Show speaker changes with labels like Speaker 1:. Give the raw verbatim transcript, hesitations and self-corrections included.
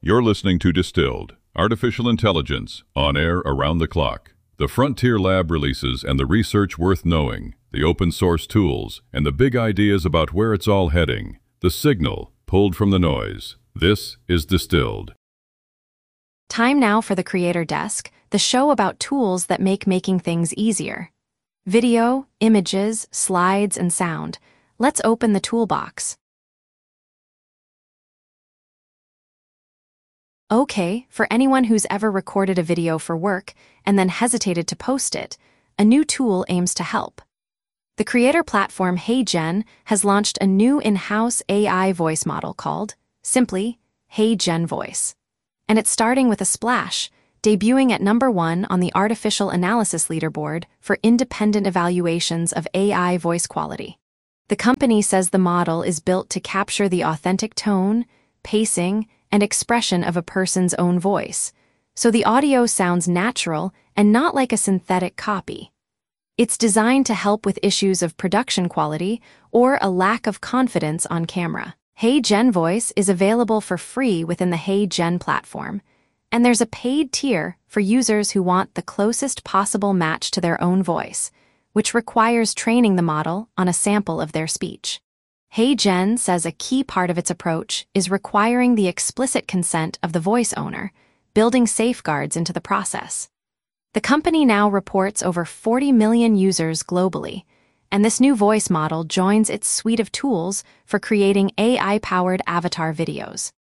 Speaker 1: You're listening to Distilled, Artificial Intelligence, on air around the clock. The Frontier Lab releases and the research worth knowing, the open source tools, and the big ideas about where it's all heading. The signal, pulled from the noise. This is Distilled.
Speaker 2: Time now for the Creator Desk, the show about tools that make making things easier. Video, images, slides, and sound. Let's open the toolbox. Okay, for anyone who's ever recorded a video for work and then hesitated to post it, a new tool aims to help. The creator platform HeyGen has launched a new in-house A I voice model called, simply, HeyGen Voice. And it's starting with a splash, debuting at number one on the Artificial Analysis Leaderboard for independent evaluations of A I voice quality. The company says the model is built to capture the authentic tone, pacing, and expression of a person's own voice, so the audio sounds natural and not like a synthetic copy. It's designed to help with issues of production quality or a lack of confidence on camera. HeyGen Voice is available for free within the HeyGen platform, and there's a paid tier for users who want the closest possible match to their own voice, which requires training the model on a sample of their speech. HeyGen says a key part of its approach is requiring the explicit consent of the voice owner, building safeguards into the process. The company now reports over forty million users globally, and this new voice model joins its suite of tools for creating A I-powered avatar videos.